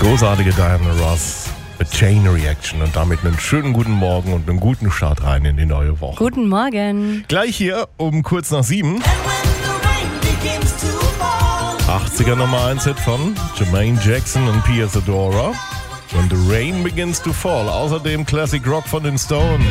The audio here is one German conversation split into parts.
Großartige Diana Ross mit Chain Reaction und damit einen schönen guten Morgen und einen guten Start rein in die neue Woche. Guten Morgen. Gleich hier um kurz nach 7. 80er Nummer 1 Hit von Jermaine Jackson und Pia Zadora. When the Rain Begins to Fall. Außerdem Classic Rock von den Stones.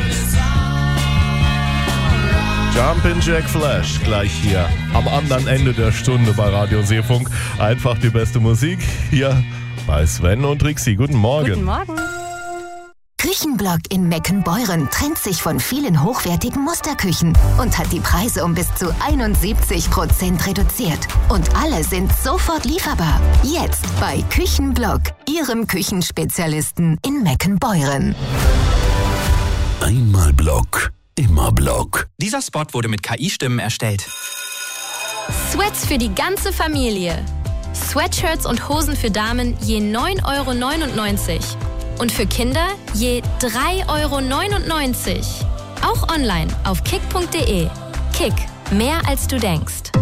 Jumpin' Jack Flash gleich hier am anderen Ende der Stunde bei Radio Seefunk. Einfach die beste Musik hier bei Sven und Rixi. Guten Morgen. Guten Morgen. Küchenblock in Meckenbeuren trennt sich von vielen hochwertigen Musterküchen und hat die Preise um bis zu 71% reduziert. Und alle sind sofort lieferbar. Jetzt bei Küchenblock, Ihrem Küchenspezialisten in Meckenbeuren. Einmal Block, immer Block. Dieser Spot wurde mit KI-Stimmen erstellt. Sweats für die ganze Familie. Sweatshirts und Hosen für Damen je 9,99 €. Und für Kinder je 3,99 €. Auch online auf kick.de. Kick, mehr als du denkst.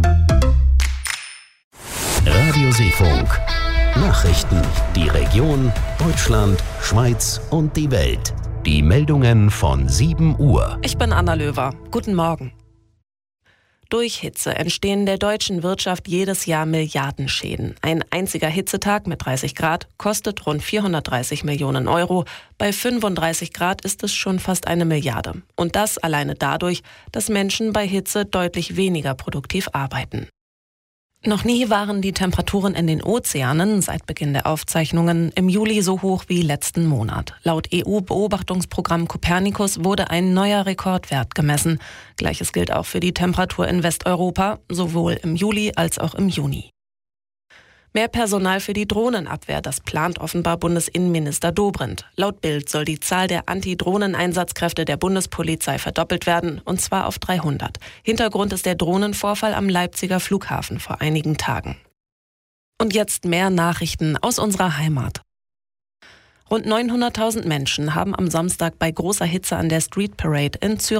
Radio Seefunk. Nachrichten. Die Region, Deutschland, Schweiz und die Welt. Die Meldungen von 7 Uhr. Ich bin Anna Löwer. Guten Morgen. Durch Hitze entstehen der deutschen Wirtschaft jedes Jahr Milliardenschäden. Ein einziger Hitzetag mit 30 Grad kostet rund 430 Millionen €. Bei 35 Grad ist es schon fast 1 Milliarde. Und das alleine dadurch, dass Menschen bei Hitze deutlich weniger produktiv arbeiten. Noch nie waren die Temperaturen in den Ozeanen seit Beginn der Aufzeichnungen im Juli so hoch wie letzten Monat. Laut EU-Beobachtungsprogramm Copernicus wurde ein neuer Rekordwert gemessen. Gleiches gilt auch für die Temperatur in Westeuropa, sowohl im Juli als auch im Juni. Mehr Personal für die Drohnenabwehr, das plant offenbar Bundesinnenminister Dobrindt. Laut Bild soll die Zahl der Anti-Drohnen-Einsatzkräfte der Bundespolizei verdoppelt werden, und zwar auf 300. Hintergrund ist der Drohnenvorfall am Leipziger Flughafen vor einigen Tagen. Und jetzt mehr Nachrichten aus unserer Heimat. Rund 900.000 Menschen haben am Samstag bei großer Hitze an der Street Parade in Zürich